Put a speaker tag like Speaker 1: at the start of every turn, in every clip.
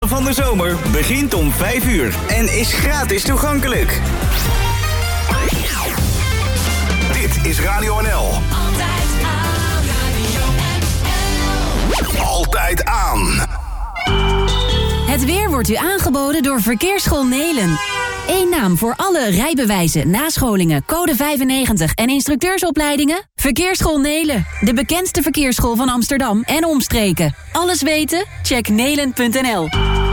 Speaker 1: van de zomer begint om 5 uur en is gratis toegankelijk.
Speaker 2: Dit is Radio NL.
Speaker 3: Altijd aan, Radio NL.
Speaker 2: Altijd aan.
Speaker 4: Het weer wordt u aangeboden door Verkeersschool Nelen. Eén naam voor alle rijbewijzen, nascholingen, code 95 en instructeursopleidingen? Verkeersschool Nelen, de bekendste verkeersschool van Amsterdam en omstreken. Alles weten? Check nelen.nl.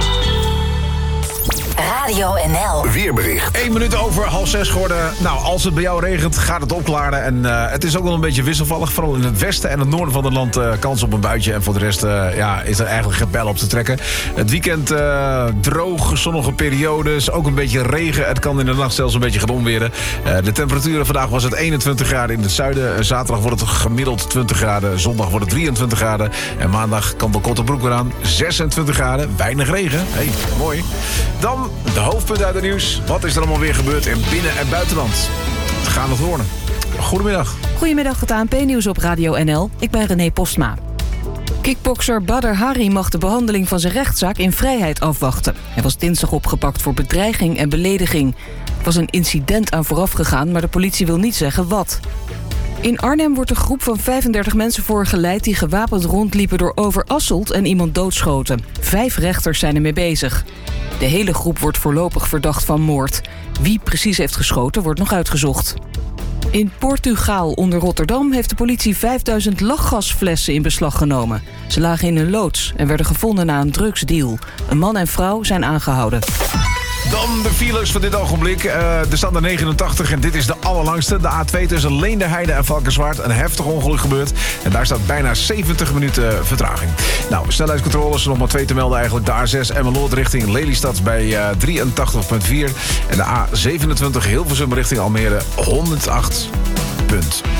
Speaker 5: Radio NL.
Speaker 2: Weerbericht.
Speaker 6: 1 minuut over 5:30 geworden. Nou, als het bij jou regent, gaat het opklaren. En het is ook wel een beetje wisselvallig. Vooral in het westen en het noorden van het land kans op een buitje. En voor de rest is er eigenlijk geen pijl op te trekken. Het weekend droog, zonnige periodes. Ook een beetje regen. Het kan in de nacht zelfs een beetje gaan omweren. De temperaturen vandaag was het 21 graden in het zuiden. Zaterdag wordt het gemiddeld 20 graden. Zondag wordt het 23 graden. En maandag kan de korte broek weer aan. 26 graden. Weinig regen. Hey, mooi. Dan de hoofdpunten uit het nieuws. Wat is er allemaal weer gebeurd in binnen- en buitenland? We gaan het horen. Goedemiddag.
Speaker 7: Goedemiddag, het ANP-nieuws op Radio NL. Ik ben René Postma. Kickbokser Badr Hari mag de behandeling van zijn rechtszaak in vrijheid afwachten. Hij was dinsdag opgepakt voor bedreiging en belediging. Er was een incident aan vooraf gegaan, maar de politie wil niet zeggen wat. In Arnhem wordt een groep van 35 mensen voorgeleid die gewapend rondliepen door Overasselt en iemand doodschoten. 5 rechters zijn ermee bezig. De hele groep wordt voorlopig verdacht van moord. Wie precies heeft geschoten wordt nog uitgezocht. In Portugal onder Rotterdam heeft de politie 5000 lachgasflessen in beslag genomen. Ze lagen in een loods en werden gevonden na een drugsdeal. Een man en vrouw zijn aangehouden.
Speaker 6: Dan de files van dit ogenblik. Er staan er 89 en dit is de allerlangste. De A2 tussen Leenderheide en Valkenswaard. Een heftig ongeluk gebeurd. En daar staat bijna 70 minuten vertraging. Nou, snelheidscontroles nog maar 2 te melden eigenlijk. De A6 Emmeloord richting Lelystad bij 83,4. En de A27 Hilversum richting Almere 108.